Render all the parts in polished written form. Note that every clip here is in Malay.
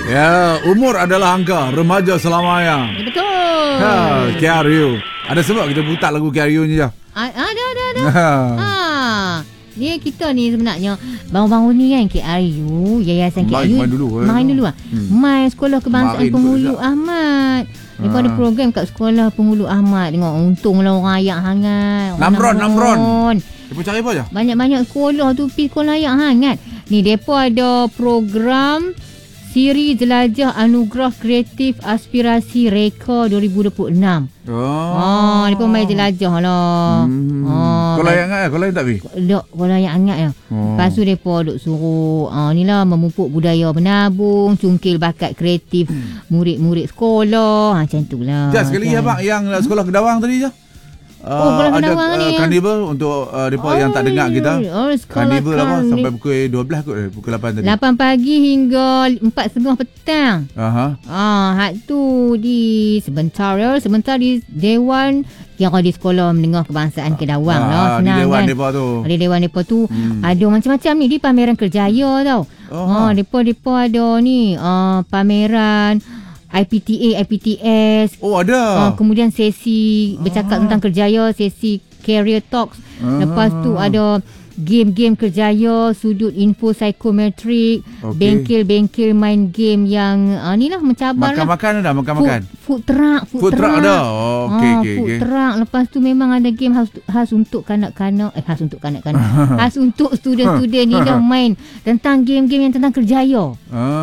Ya, umur adalah angka, remaja selamanya. Betul. KRU. Ada sebab kita putar lagu KRU ni je. Ada. Ni kita ni sebenarnya bangun-bangun ni kan KRU, Yayasan KRU. Main dulu. Main dulu ah. Main Sekolah Kebangsaan Penghulu Ahmad. Lepas ada program kat Sekolah Penghulu Ahmad. Tengok untunglah orang ayak hangat. Namron. Dia cari apa je? Banyak-banyak sekolah tu pergi sekolah ayak hangat. Ni depa ada program Siri Jelajah Anugerah Kreatif Aspirasi Reka 2026. Depa main jelajah lah. Kau layak hangat kau layak tak Bi? Dok, kau layak hangat ya. Lepas tu depa duk suruh ni lah memupuk budaya menabung, cungkil bakat kreatif murid-murid sekolah. Macam tu lah. Just sekali abang yang sekolah Kedawang tadi je. sekolah Kedawang ni. Carnival untuk mereka yang tak dengar kita. Carnival apa sampai pukul 12 kot, pukul 8 tadi. 8 pagi hingga 4.30 petang. Hak tu di sebentar di Dewan kira di Sekolah Menengah Kebangsaan Kedawang lah. Senang di Dewan kan. depa tu. Di Dewan depa tu ada macam-macam ni di pameran kerjaya tau. Depa ada ni pameran IPTA, IPTS. Ada. Kemudian sesi bercakap tentang kerjaya, sesi career talks. Lepas tu ada game-game kerjaya, sudut info psikometrik, bengkel-bengkel main game yang ni lah mencabar makan-makan lah. makan-makan. Food truck ada. Food truck. Lepas tu memang ada game khas untuk kanak-kanak. Khas untuk kanak-kanak. Khas untuk student-student ni dah main tentang game-game yang tentang kerjaya.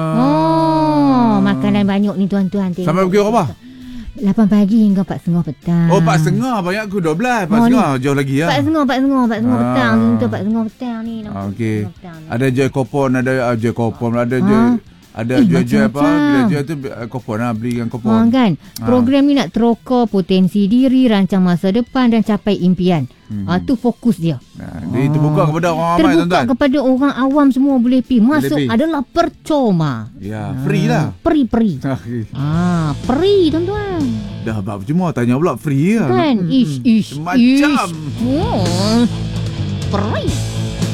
Makanan banyak ni tuan-tuan tengok. Sampai pukul berapa? 8 pagi hingga 4.30 petang. 4.30 banyak aku 12. 4.30 jauh lagi ya. 4.30 petang. Untuk 4.30 petang ni. Okey. Ada joy kupon, ada joy kupon, ada joy jual apa? Bila jual tu kupon lah, beli dengan kupon. Kan? Program ni nak teroka potensi diri, rancang masa depan dan capai impian. Tu fokus dia. Dia terbuka kepada orang ramai tuan-tuan. Terbuka kepada orang awam, semua boleh pergi. Masuk adalah percuma. Ya, free lah. Free. Free tuan-tuan. Dah bab cuma tanya pula free lah. Kan? Ish. Macam. Free.